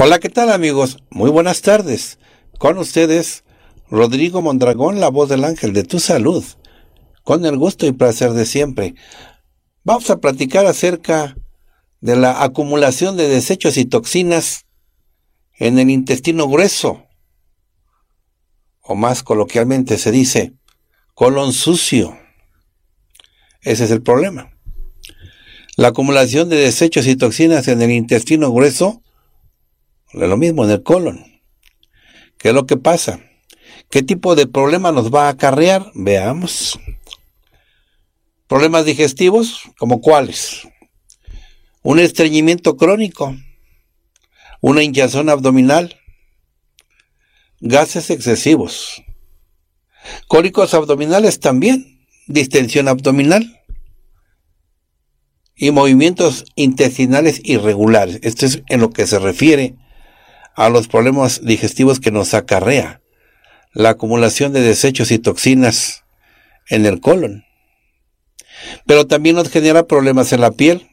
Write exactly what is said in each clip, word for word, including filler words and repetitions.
Hola, ¿qué tal, amigos? Muy buenas tardes. Con ustedes, Rodrigo Mondragón, la voz del ángel de tu salud. Con el gusto y placer de siempre. Vamos a platicar acerca de la acumulación de desechos y toxinas en el intestino grueso, o más coloquialmente se dice, colon sucio. Ese es el problema. La acumulación de desechos y toxinas en el intestino grueso, es lo mismo en el colon. ¿Qué es lo que pasa? ¿Qué tipo de problema nos va a acarrear? Veamos. Problemas digestivos, ¿como cuáles? Un estreñimiento crónico, una hinchazón abdominal, gases excesivos, cólicos abdominales también, distensión abdominal y movimientos intestinales irregulares. Esto es en lo que se refiere a los problemas digestivos que nos acarrea la acumulación de desechos y toxinas en el colon. Pero también nos genera problemas en la piel.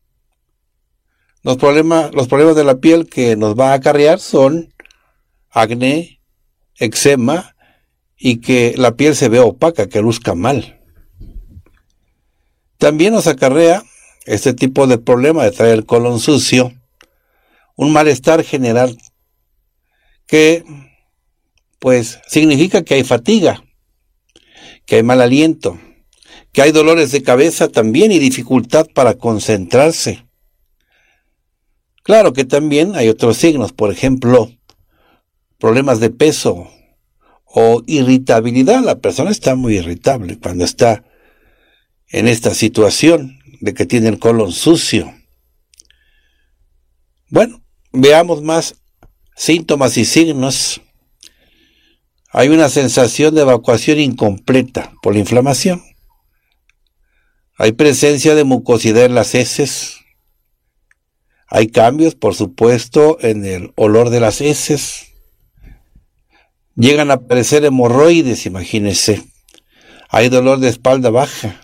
Los problemas, los problemas de la piel que nos va a acarrear son acné, eczema y que la piel se vea opaca, que luzca mal. También nos acarrea este tipo de problema de traer el colon sucio, un malestar general que pues significa que hay fatiga, que hay mal aliento, que hay dolores de cabeza también y dificultad para concentrarse. Claro que también hay otros signos, por ejemplo, problemas de peso o irritabilidad. La persona está muy irritable cuando está en esta situación de que tiene el colon sucio. Bueno, veamos más síntomas y signos. Hay una sensación de evacuación incompleta por la inflamación. Hay presencia de mucosidad en las heces. Hay cambios, por supuesto, en el olor de las heces. Llegan a aparecer hemorroides, imagínense. Hay dolor de espalda baja.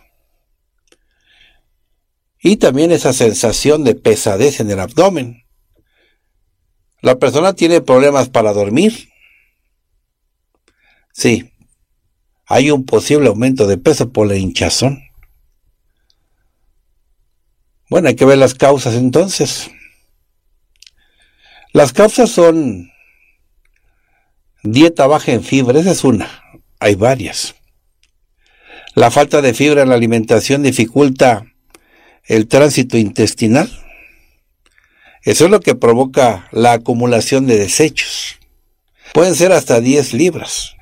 Y también esa sensación de pesadez en el abdomen. La persona tiene problemas para dormir. Sí, hay un posible aumento de peso por la hinchazón. Bueno, hay que ver las causas entonces. Las causas son dieta baja en fibra, esa es una, hay varias. La falta de fibra en la alimentación dificulta el tránsito intestinal. Eso es lo que provoca la acumulación de desechos. Pueden ser hasta diez libras.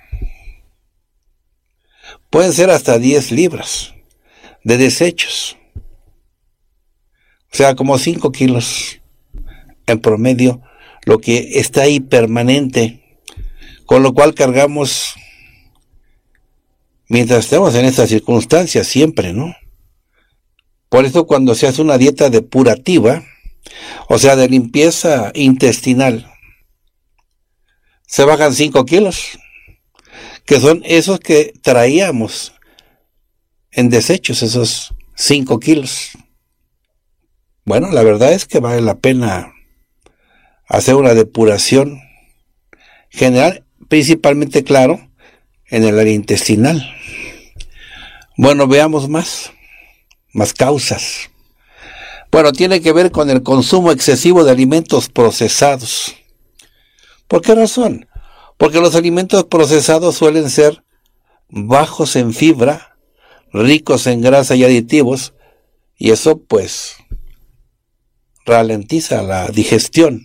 Pueden ser hasta diez libras de desechos. O sea, como cinco kilos en promedio, lo que está ahí permanente, con lo cual cargamos mientras estemos en estas circunstancias siempre, ¿no? Por eso cuando se hace una dieta depurativa, o sea, de limpieza intestinal, se bajan cinco kilos, que son esos que traíamos en desechos, esos cinco kilos. Bueno, la verdad es que vale la pena hacer una depuración general, principalmente, claro, en el área intestinal. Bueno, veamos más, más causas. Bueno, tiene que ver con el consumo excesivo de alimentos procesados. ¿Por qué razón? Porque los alimentos procesados suelen ser bajos en fibra, ricos en grasa y aditivos, y eso pues ralentiza la digestión.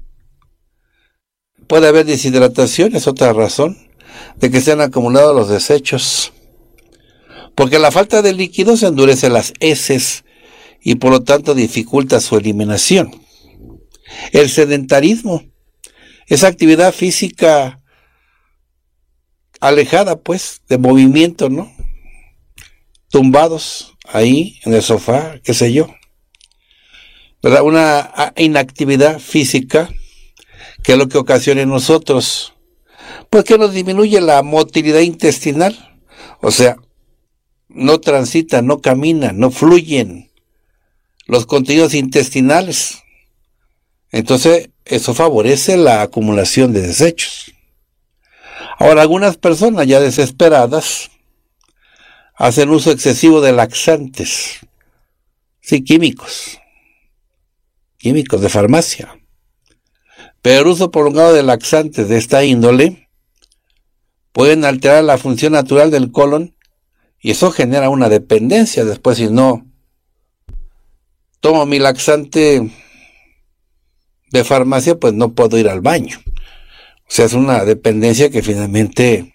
Puede haber deshidratación, es otra razón de que se han acumulado los desechos. Porque la falta de líquidos endurece las heces y por lo tanto dificulta su eliminación. El sedentarismo, esa actividad física alejada pues de movimiento, ¿no? Tumbados ahí en el sofá, qué sé yo. ¿Verdad? Una inactividad física que es lo que ocasiona en nosotros, pues que nos disminuye la motilidad intestinal, o sea, no transitan, no caminan, no fluyen los contenidos intestinales. Entonces, eso favorece la acumulación de desechos. Ahora, algunas personas ya desesperadas hacen uso excesivo de laxantes, sí, químicos, químicos de farmacia. Pero el uso prolongado de laxantes de esta índole pueden alterar la función natural del colon y eso genera una dependencia. Después, si no tomo mi laxante de farmacia, pues no puedo ir al baño. O sea, es una dependencia que finalmente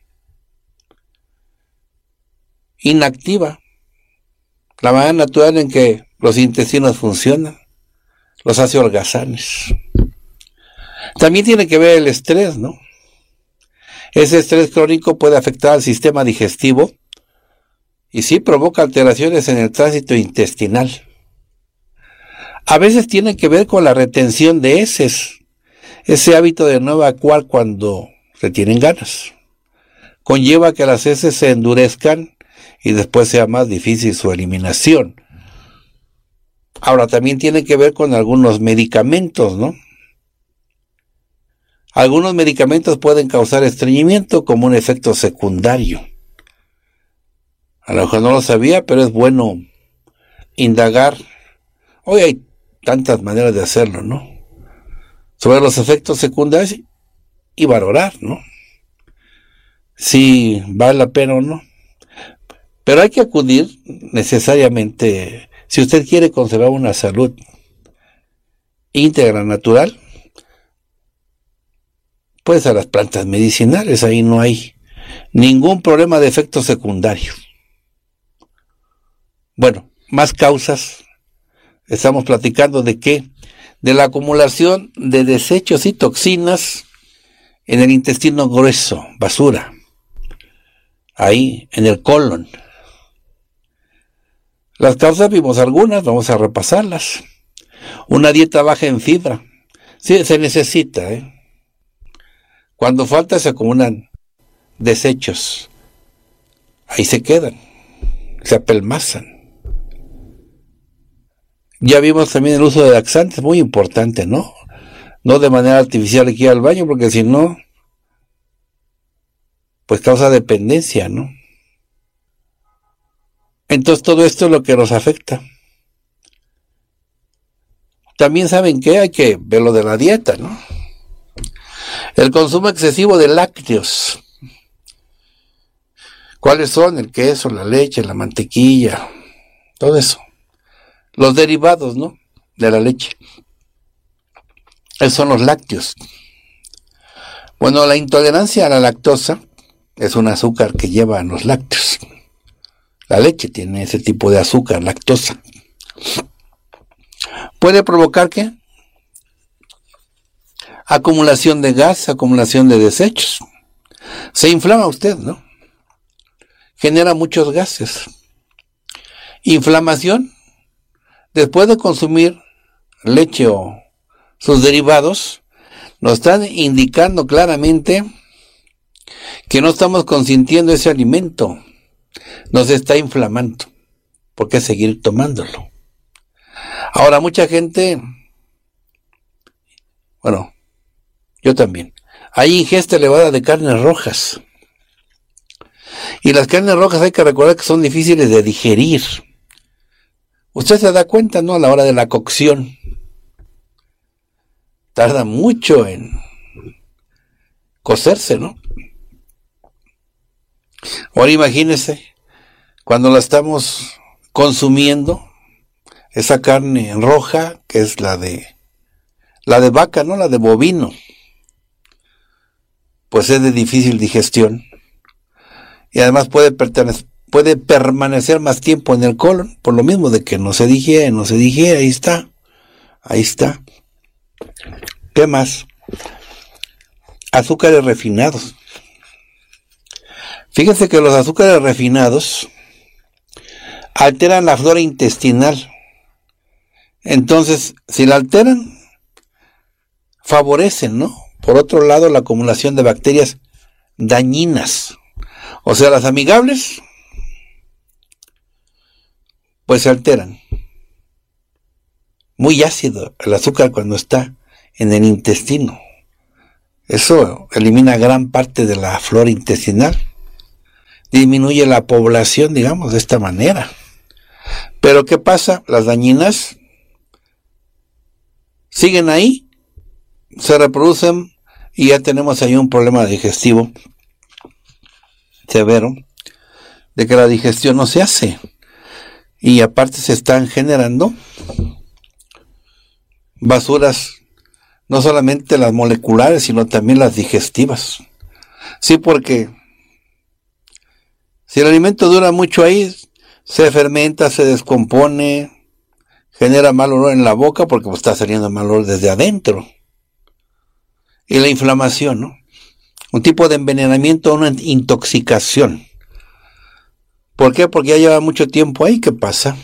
inactiva la manera natural en que los intestinos funcionan, los hace holgazanes. También tiene que ver el estrés, ¿no? Ese estrés crónico puede afectar al sistema digestivo y sí provoca alteraciones en el tránsito intestinal. A veces tiene que ver con la retención de heces, ese hábito de no evacuar cuando se tienen ganas. Conlleva que las heces se endurezcan y después sea más difícil su eliminación. Ahora, también tiene que ver con algunos medicamentos, ¿no? Algunos medicamentos pueden causar estreñimiento como un efecto secundario. A lo mejor no lo sabía, pero es bueno indagar. Hoy hay tantas maneras de hacerlo, ¿no? Sobre los efectos secundarios y valorar, ¿no? Si vale la pena o no. Pero hay que acudir necesariamente, si usted quiere conservar una salud íntegra, natural, pues a las plantas medicinales. Ahí no hay ningún problema de efecto secundario. Bueno, más causas. Estamos platicando de qué, de la acumulación de desechos y toxinas en el intestino grueso, basura, ahí en el colon. Las causas vimos algunas, vamos a repasarlas. Una dieta baja en fibra, sí, se necesita, ¿eh? Cuando falta se acumulan desechos, ahí se quedan, se apelmazan. Ya vimos también el uso de laxantes, muy importante, ¿no? No de manera artificial aquí al baño, porque si no, pues causa dependencia, ¿no? Entonces todo esto es lo que nos afecta. También saben que hay que ver lo de la dieta, ¿no? El consumo excesivo de lácteos. ¿Cuáles son? El queso, la leche, la mantequilla, todo eso. Los derivados, ¿no? De la leche. Esos son los lácteos. Bueno, la intolerancia a la lactosa es un azúcar que llevan los lácteos. La leche tiene ese tipo de azúcar, lactosa. Puede provocar, ¿qué? Acumulación de gas, acumulación de desechos. Se inflama usted, ¿no? Genera muchos gases. Inflamación. Después de consumir leche o sus derivados, nos están indicando claramente que no estamos consintiendo ese alimento. Nos está inflamando. ¿Por qué seguir tomándolo? Ahora, mucha gente, bueno, yo también, hay ingesta elevada de carnes rojas. Y las carnes rojas hay que recordar que son difíciles de digerir. Usted se da cuenta, ¿no? A la hora de la cocción. Tarda mucho en cocerse, ¿no? Ahora imagínese, cuando la estamos consumiendo, esa carne roja, que es la de la de vaca, ¿no? La de bovino, pues es de difícil digestión. Y además puede pertenecer puede permanecer más tiempo en el colon, por lo mismo de que no se digiere, no se digiere, ahí está, ahí está. ¿Qué más? Azúcares refinados. Fíjense que los azúcares refinados alteran la flora intestinal. Entonces, si la alteran, favorecen, ¿no? Por otro lado, la acumulación de bacterias dañinas. O sea, las amigables pues se alteran. Muy ácido el azúcar cuando está en el intestino. Eso elimina gran parte de la flora intestinal. Disminuye la población, digamos, de esta manera. Pero ¿qué pasa? Las dañinas siguen ahí, se reproducen y ya tenemos ahí un problema digestivo severo, de que la digestión no se hace. Y aparte se están generando basuras, no solamente las moleculares, sino también las digestivas. Sí, porque si el alimento dura mucho ahí, se fermenta, se descompone, genera mal olor en la boca porque pues, está saliendo mal olor desde adentro. Y la inflamación, ¿no? Un tipo de envenenamiento, una intoxicación. ¿Por qué? Porque ya lleva mucho tiempo ahí. ¿Qué pasa?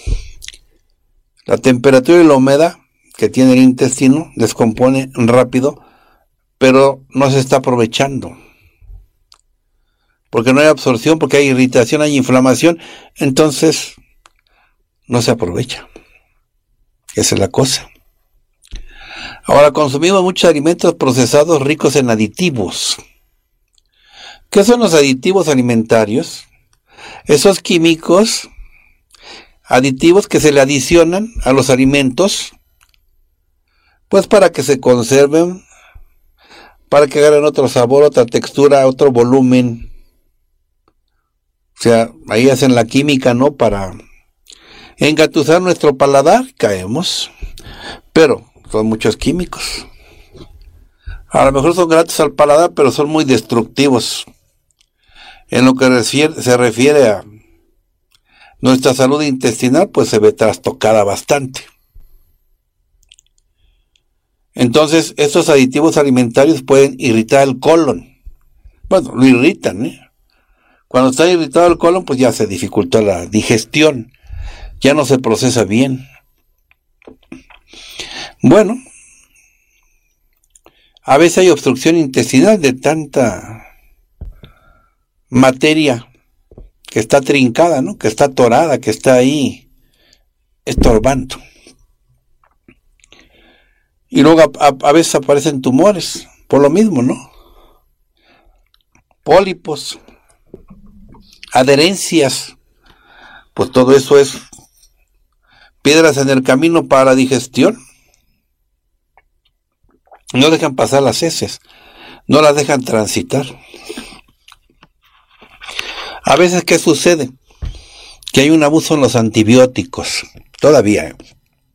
La temperatura y la humedad que tiene el intestino descompone rápido, pero no se está aprovechando. Porque no hay absorción, porque hay irritación, hay inflamación, entonces no se aprovecha. Esa es la cosa. Ahora consumimos muchos alimentos procesados ricos en aditivos. ¿Qué son los aditivos alimentarios? Esos químicos aditivos que se le adicionan a los alimentos, pues para que se conserven, para que agarren otro sabor, otra textura, otro volumen. O sea, ahí hacen la química, ¿no? Para engatusar nuestro paladar, caemos. Pero son muchos químicos. A lo mejor son gratos al paladar, pero son muy destructivos. En lo que refiere, se refiere a nuestra salud intestinal, pues se ve trastocada bastante. Entonces, estos aditivos alimentarios pueden irritar el colon. Bueno, lo irritan, ¿eh? Cuando está irritado el colon, pues ya se dificulta la digestión. Ya no se procesa bien. Bueno, a veces hay obstrucción intestinal de tanta materia que está trincada, ¿no? Que está atorada, que está ahí estorbando. Y luego a, a, a veces aparecen tumores, por lo mismo, ¿no? Pólipos, adherencias, pues todo eso es piedras en el camino para la digestión. No dejan pasar las heces, no las dejan transitar. A veces, ¿qué sucede? Que hay un abuso en los antibióticos, todavía. ¿eh?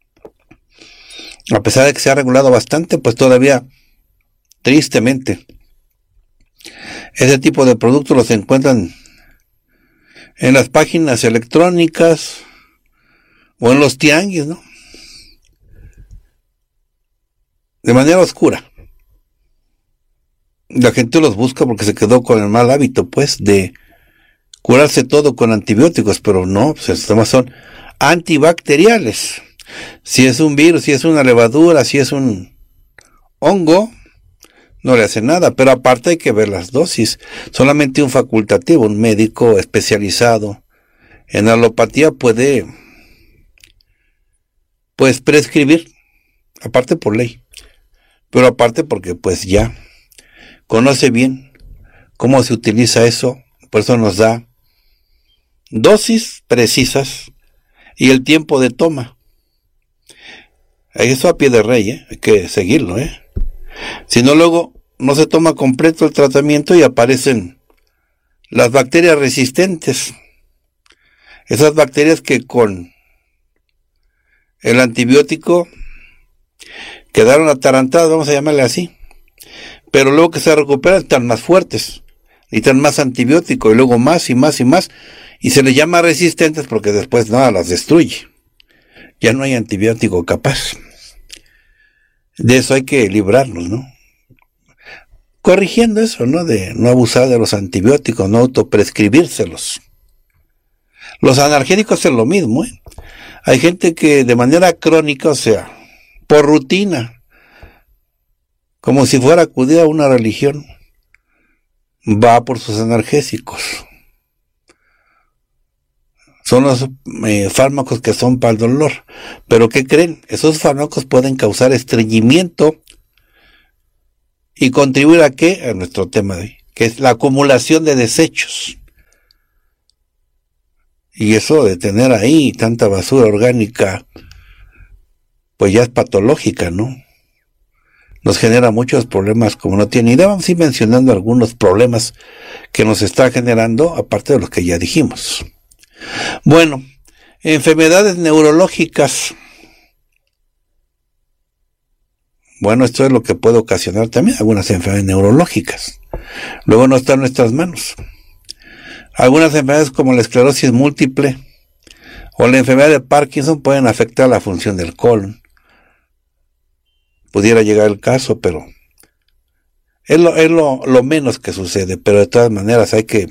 A pesar de que se ha regulado bastante, pues todavía, tristemente, ese tipo de productos los encuentran en las páginas electrónicas o en los tianguis, ¿no? De manera oscura. La gente los busca porque se quedó con el mal hábito, pues, de curarse todo con antibióticos, pero no, pues estos temas son antibacteriales. Si es un virus, si es una levadura, si es un hongo, no le hace nada, pero aparte hay que ver las dosis. Solamente un facultativo, un médico especializado en alopatía puede, pues, prescribir, aparte por ley, pero aparte porque pues ya conoce bien cómo se utiliza eso, por eso nos da dosis precisas y el tiempo de toma. Eso a pie de rey, ¿eh? Hay que seguirlo, ¿eh? Si no, luego no se toma completo el tratamiento y aparecen las bacterias resistentes. Esas bacterias que con el antibiótico quedaron atarantadas, vamos a llamarle así. Pero luego que se recuperan están más fuertes, necesitan más antibiótico y luego más y más y más. Y se les llama resistentes porque después nada las destruye. Ya no hay antibiótico capaz. De eso hay que librarnos, ¿no? Corrigiendo eso, ¿no? De no abusar de los antibióticos, no autoprescribírselos. Los analgésicos es lo mismo, ¿eh? Hay gente que de manera crónica, o sea, por rutina, como si fuera a acudir a una religión, va por sus analgésicos. Son los eh, fármacos que son para el dolor. Pero ¿qué creen? Esos fármacos pueden causar estreñimiento y contribuir a qué, a nuestro tema de hoy, que es la acumulación de desechos. Y eso de tener ahí tanta basura orgánica, pues ya es patológica, ¿no? Nos genera muchos problemas, como no tiene idea. Vamos a ir mencionando algunos problemas que nos está generando, aparte de los que ya dijimos. Bueno, enfermedades neurológicas. Bueno, esto es lo que puede ocasionar también algunas enfermedades neurológicas. Luego no está en nuestras manos. Algunas enfermedades como la esclerosis múltiple o la enfermedad de Parkinson pueden afectar la función del colon. Pudiera llegar el caso, pero es lo, es lo, lo menos que sucede. Pero de todas maneras hay que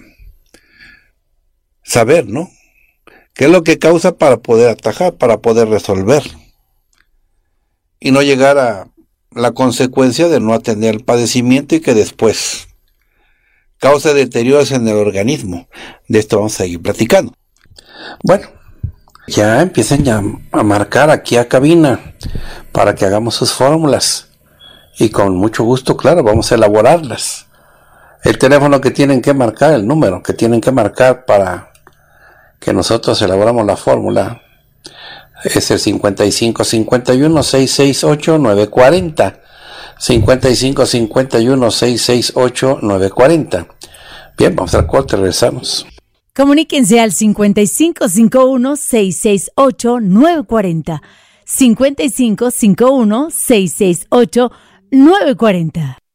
saber, ¿no? ¿Qué es lo que causa para poder atajar, para poder resolver? Y no llegar a la consecuencia de no atender el padecimiento y que después causa deterioros en el organismo. De esto vamos a seguir platicando. Bueno, ya empiecen ya a marcar aquí a cabina para que hagamos sus fórmulas. Y con mucho gusto, claro, vamos a elaborarlas. El teléfono que tienen que marcar, el número que tienen que marcar para que nosotros elaboramos la fórmula, es el cincuenta y cinco cincuenta y uno seiscientos sesenta y ocho nueve cuarenta. cincuenta y cinco cincuenta y uno seiscientos sesenta y ocho nueve cuarenta. Bien, vamos al corte, regresamos. Comuníquense al cincuenta y cinco cincuenta y uno seiscientos sesenta y ocho nueve cuarenta. cincuenta y cinco cincuenta y uno seiscientos sesenta y ocho nueve cuarenta.